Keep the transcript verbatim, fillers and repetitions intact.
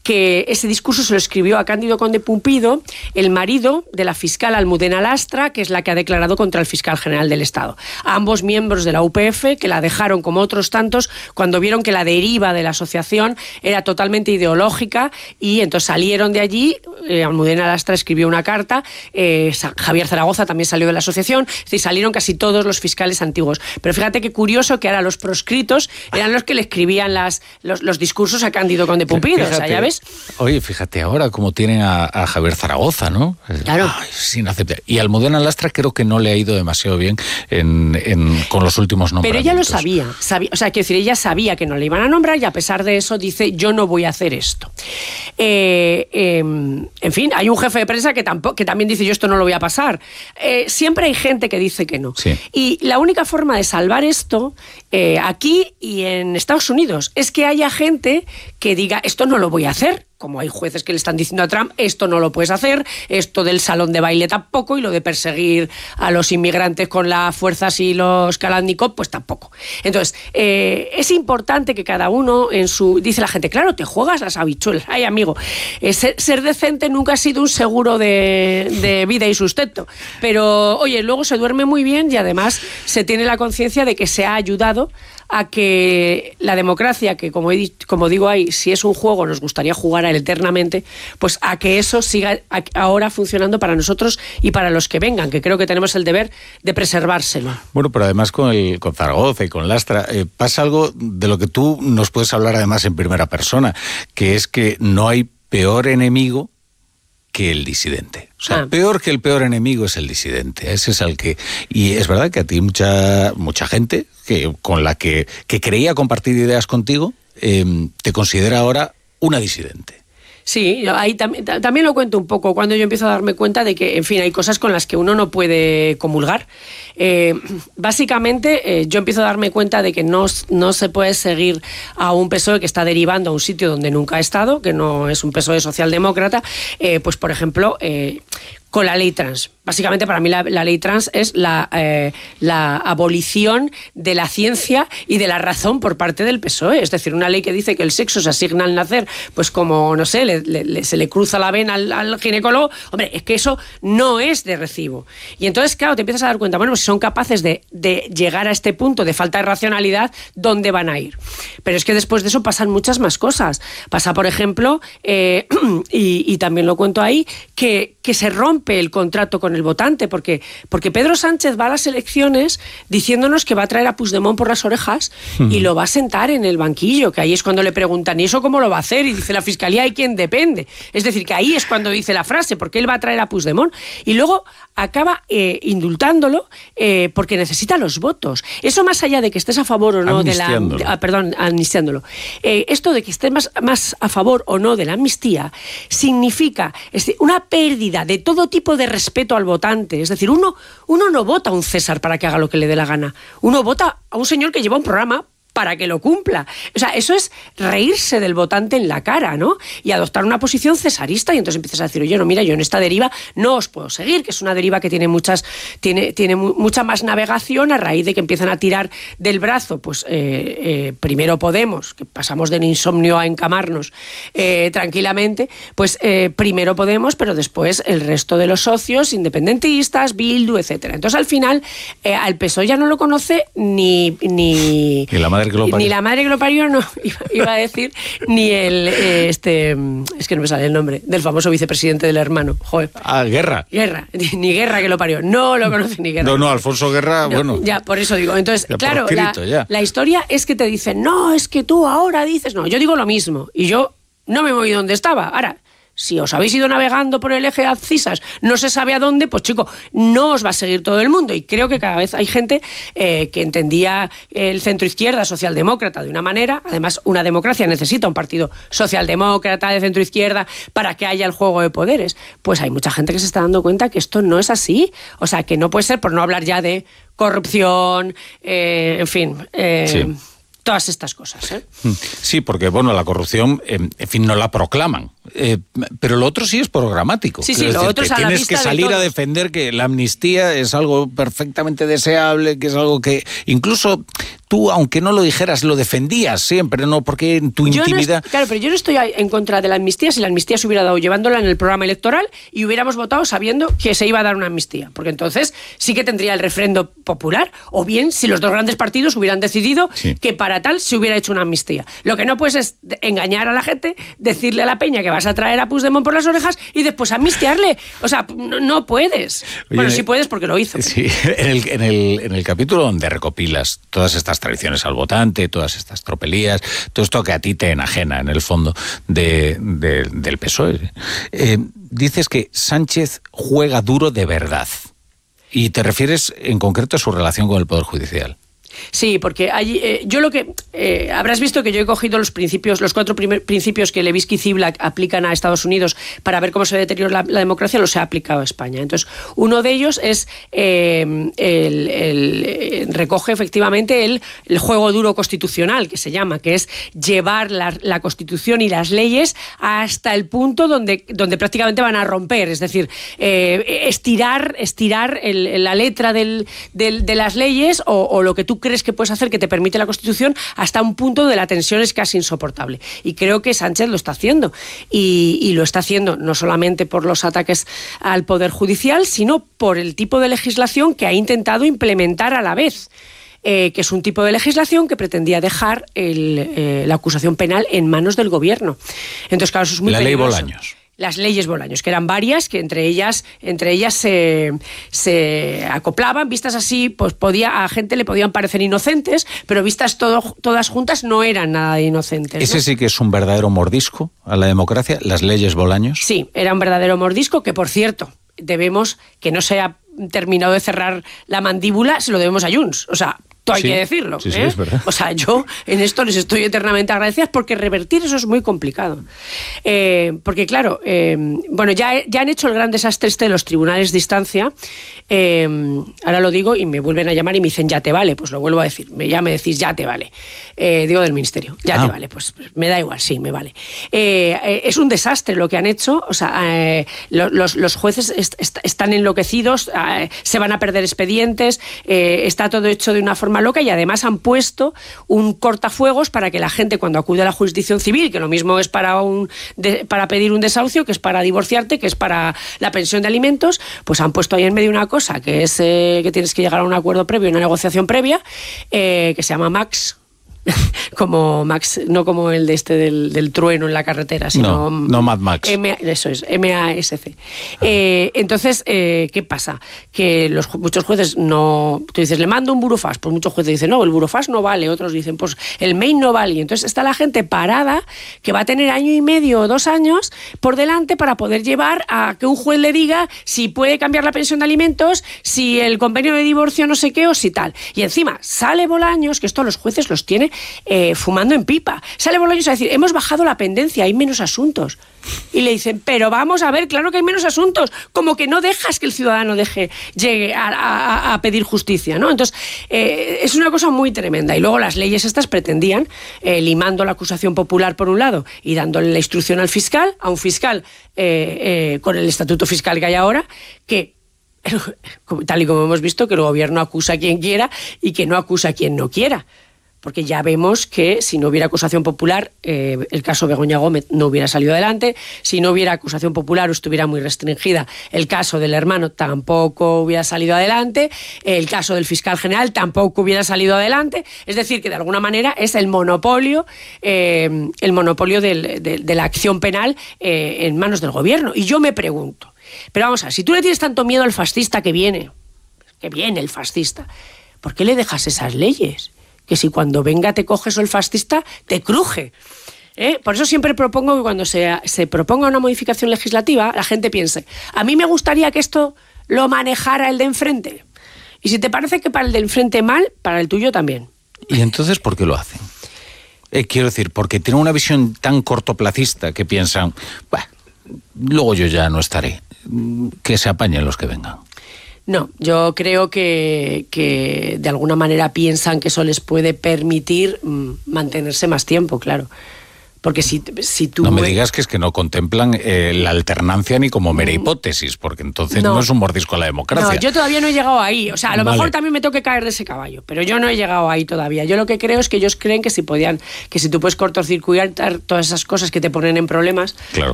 que ese discurso se lo escribió a Cándido Conde Pumpido, el marido de la fiscal Almudena Lastra, que es la que ha declarado contra el fiscal general del Estado. Ambos miembros de la U P F, que la dejaron como otros tantos cuando vieron que la deriva de la asociación era totalmente ideológica, y entonces salieron de allí. eh, Almudena Lastra escribió una carta, eh, Javier Zaragoza también salió de la asociación, es decir, salieron casi todos los fiscales antiguos. Pero fíjate qué curioso que ahora los proscritos eran los que le escribían las, los, los discursos a Cándido Conde Pumpido, fíjate, o sea, ¿ya ves? Oye, fíjate ahora cómo tienen a, a Javier Zaragoza, ¿no? Claro. Ay, sin aceptar. Y Almudena Lastra creo que no le ha ido demasiado bien en, en, con los últimos nombramientos. Pero ella lo sabía, sabía, o sea, quiero decir, ella sabía que no le iban a nombrar, y a pesar de eso dice, yo no voy a hacer esto. Eh, eh, en fin, hay un jefe de prensa que, tampoco, que también dice, yo esto no lo voy a pasar. Eh, siempre hay gente que dice que no. Sí. Y la única forma de salvar esto, eh, aquí y en Estados Unidos, es que haya gente que diga, esto no lo voy a hacer. Como hay jueces que le están diciendo a Trump, esto no lo puedes hacer, esto del salón de baile tampoco, y lo de perseguir a los inmigrantes con las fuerzas y los Kalashnikov, pues tampoco. Entonces, eh, es importante que cada uno en su... Dice la gente, claro, te juegas las habichuelas. Ay, amigo, eh, ser, ser decente nunca ha sido un seguro de, de vida y sustento. Pero, oye, luego se duerme muy bien, y además se tiene la conciencia de que se ha ayudado a que la democracia, que como, he, como digo ahí, si es un juego nos gustaría jugar a él eternamente, pues a que eso siga ahora funcionando para nosotros y para los que vengan, que creo que tenemos el deber de preservárselo. Bueno, pero además con, el, con Zaragoza y con Lastra eh, pasa algo de lo que tú nos puedes hablar además en primera persona, que es que no hay peor enemigo que el disidente. O sea, ah. peor que el peor enemigo es el disidente. Ese es el que... Y es verdad que a ti mucha mucha gente que con la que, que creía compartir ideas contigo eh, te considera ahora una disidente. Sí, ahí también, también lo cuento un poco, cuando yo empiezo a darme cuenta de que, en fin, hay cosas con las que uno no puede comulgar. Eh, básicamente, eh, yo empiezo a darme cuenta de que no, no se puede seguir a un P S O E que está derivando a un sitio donde nunca ha estado, que no es un P S O E socialdemócrata, eh, pues, por ejemplo... Eh, con la ley trans. Básicamente, para mí, la, la ley trans es la, eh, la abolición de la ciencia y de la razón por parte del P S O E. Es decir, una ley que dice que el sexo se asigna al nacer, pues como, no sé, le, le, se le cruza la vena al, al ginecólogo. Hombre, es que eso no es de recibo. Y entonces, claro, te empiezas a dar cuenta, bueno, pues si son capaces de, de llegar a este punto de falta de racionalidad, ¿dónde van a ir? Pero es que después de eso pasan muchas más cosas. Pasa, por ejemplo, eh, y, y también lo cuento ahí, que, que se rompe el contrato con el votante, porque, porque Pedro Sánchez va a las elecciones diciéndonos que va a traer a Puigdemont por las orejas uh-huh. y lo va a sentar en el banquillo, que ahí es cuando le preguntan, ¿y eso cómo lo va a hacer? Y dice la Fiscalía, ¿y quién depende? Es decir, que ahí es cuando dice la frase, porque él va a traer a Puigdemont. Y luego acaba eh, indultándolo eh, porque necesita los votos. Eso, más allá de que estés a favor o no de la... De, ah, perdón, amnistiándolo. Eh, esto de que estés más, más a favor o no de la amnistía significa este, una pérdida de todo tipo de respeto al votante. Es decir, uno, uno no vota a un César para que haga lo que le dé la gana. Uno vota a un señor que lleva un programa para que lo cumpla. O sea, eso es reírse del votante en la cara, ¿no? Y adoptar una posición cesarista, y entonces empiezas a decir, oye, no, mira, yo en esta deriva no os puedo seguir, que es una deriva que tiene muchas, tiene, tiene mucha más navegación a raíz de que empiezan a tirar del brazo, pues eh, eh, primero Podemos, que pasamos del insomnio a encamarnos eh, tranquilamente, pues eh, primero Podemos, pero después el resto de los socios, independentistas, Bildu, etcétera. Entonces, al final, eh, al P S O E ya no lo conoce ni... ni, ni la madre que lo parió. Ni la madre que lo parió, no, iba, iba a decir, ni el, eh, este, es que no me sale el nombre, del famoso vicepresidente del hermano. Joder. Ah, Guerra. Guerra, ni Guerra que lo parió, no lo conoce ni Guerra. No, no, Alfonso Guerra, no, bueno. Ya, por eso digo, entonces, ya claro, proscrito, la, ya. la historia es que te dicen, no, es que tú ahora dices, no, yo digo lo mismo, y yo no me voy donde estaba, ahora... Si os habéis ido navegando por el eje de abscisas, no se sabe a dónde, pues chico, no os va a seguir todo el mundo. Y creo que cada vez hay gente eh, que entendía el centro-izquierda socialdemócrata de una manera. Además, una democracia necesita un partido socialdemócrata de centro-izquierda para que haya el juego de poderes. Pues hay mucha gente que se está dando cuenta que esto no es así. O sea, que no puede ser, por no hablar ya de corrupción, eh, en fin... Eh, sí. Todas estas cosas, ¿eh? Sí, porque, bueno, la corrupción, eh, en fin, no la proclaman. Eh, pero lo otro sí es programático. Sí, sí, es lo decir, otro es a la tienes vista que salir de a defender que la amnistía es algo perfectamente deseable, que es algo que incluso tú, aunque no lo dijeras, lo defendías siempre, ¿no? Porque en tu yo intimidad... No, claro, pero yo no estoy en contra de la amnistía si la amnistía se hubiera dado llevándola en el programa electoral y hubiéramos votado sabiendo que se iba a dar una amnistía, porque entonces sí que tendría el refrendo popular, o bien si los dos grandes partidos hubieran decidido sí. que para tal se hubiera hecho una amnistía. Lo que no puedes es engañar a la gente, decirle a la peña que vas a traer a Puigdemont por las orejas y después amnistiarle. O sea, no, no puedes. Oye, bueno, sí puedes porque lo hizo. Sí, en el, en, el, en el capítulo donde recopilas todas estas traiciones al votante, todas estas tropelías, todo esto que a ti te enajena en el fondo de, de, del P S O E, eh, dices que Sánchez juega duro de verdad y te refieres en concreto a su relación con el Poder Judicial. Sí, porque allí, eh, yo lo que... Eh, habrás visto que yo he cogido los principios, los cuatro primer, principios que Levitsky y Ziblatt aplican a Estados Unidos para ver cómo se deteriora la, la democracia, los he aplicado a España. Entonces, uno de ellos es... Eh, el, el, el, recoge efectivamente el, el juego duro constitucional, que se llama, que es llevar la, la Constitución y las leyes hasta el punto donde, donde prácticamente van a romper. Es decir, eh, estirar, estirar el, la letra del, del, de las leyes o, o lo que tú crees que puedes hacer que te permite la Constitución hasta un punto de la tensión es casi insoportable. Y creo que Sánchez lo está haciendo. Y, y lo está haciendo no solamente por los ataques al Poder Judicial, sino por el tipo de legislación que ha intentado implementar a la vez. Eh, que es un tipo de legislación que pretendía dejar el, eh, la acusación penal en manos del gobierno. Entonces, claro, eso es muy la peligroso. Ley Bolaños. Las leyes Bolaños, que eran varias, que entre ellas, entre ellas se, se acoplaban, vistas así, pues podía, a gente le podían parecer inocentes, pero vistas todo, todas juntas no eran nada de inocentes. ¿Ese ¿no? sí que es un verdadero mordisco a la democracia, las leyes Bolaños? Sí, era un verdadero mordisco que, por cierto, debemos, que no se ha terminado de cerrar la mandíbula, se lo debemos a Junts. O sea, todo hay sí, que decirlo. Sí, sí, ¿eh? es verdad. O sea, yo en esto les estoy eternamente agradecida porque revertir eso es muy complicado. Eh, porque, claro, eh, bueno, ya, ya han hecho el gran desastre este de los tribunales de instancia. Eh, ahora lo digo y me vuelven a llamar y me dicen, ya te vale. Pues lo vuelvo a decir. Ya me decís, ya te vale. Eh, digo del Ministerio. Ya ah. te vale. Pues me da igual, sí, me vale. Eh, eh, es un desastre lo que han hecho. O sea, eh, los, los jueces est est están enloquecidos, eh, se van a perder expedientes, eh, está todo hecho de una forma loca y además han puesto un cortafuegos para que la gente cuando acude a la jurisdicción civil, que lo mismo es para un de, para pedir un desahucio, que es para divorciarte, que es para la pensión de alimentos, pues han puesto ahí en medio una cosa que es eh, que tienes que llegar a un acuerdo previo, una negociación previa, eh, que se llama Max. Como Max, no como el de este del, del trueno en la carretera, sino... No, no Mad Max. M, eso es, M A S C. Eh, entonces, eh, ¿qué pasa? Que los, muchos jueces no... Tú dices, le mando un burofax, pues muchos jueces dicen, no, el burofax no vale, otros dicen, pues el mail no vale. Y entonces está la gente parada que va a tener año y medio o dos años por delante para poder llevar a que un juez le diga si puede cambiar la pensión de alimentos, si el convenio de divorcio no sé qué o si tal. Y encima sale Bolaños, que esto los jueces los tiene Eh, fumando en pipa. Sale Bolaños a decir, hemos bajado la pendencia, hay menos asuntos. Y le dicen, pero vamos a ver, claro que hay menos asuntos, como que no dejas que el ciudadano deje, llegue a, a, a pedir justicia, ¿no? Entonces, eh, es una cosa muy tremenda. Y luego las leyes estas pretendían, eh, limando la acusación popular por un lado y dándole la instrucción al fiscal, a un fiscal eh, eh, con el estatuto fiscal que hay ahora, que tal y como hemos visto, que el gobierno acusa a quien quiera y que no acusa a quien no quiera. Porque ya vemos que si no hubiera acusación popular, eh, el caso Begoña Gómez no hubiera salido adelante. Si no hubiera acusación popular o estuviera muy restringida, el caso del hermano tampoco hubiera salido adelante. El caso del fiscal general tampoco hubiera salido adelante. Es decir, que de alguna manera es el monopolio, eh, el monopolio del, de, de la acción penal eh, en manos del gobierno. Y yo me pregunto, pero vamos a ver, si tú le tienes tanto miedo al fascista que viene, que viene el fascista, ¿por qué le dejas esas leyes? Que si cuando venga te coges o el fascista, te cruje. ¿Eh? Por eso siempre propongo que cuando se, se proponga una modificación legislativa, la gente piense, a mí me gustaría que esto lo manejara el de enfrente. Y si te parece que para el de enfrente mal, para el tuyo también. ¿Y entonces por qué lo hacen? Eh, quiero decir, porque tienen una visión tan cortoplacista que piensan, bah, luego yo ya no estaré, que se apañen los que vengan. No, yo creo que, que de alguna manera piensan que eso les puede permitir mmm, mantenerse más tiempo, claro. Porque si, si tú... No me digas que es que no contemplan eh, la alternancia ni como mera hipótesis, porque entonces no, no es un mordisco a la democracia. No, yo todavía no he llegado ahí. O sea, a lo vale. mejor también me tengo que caer de ese caballo, pero yo no he llegado ahí todavía. Yo lo que creo es que ellos creen que si podían, que si tú puedes cortocircuitar todas esas cosas que te ponen en problemas, claro.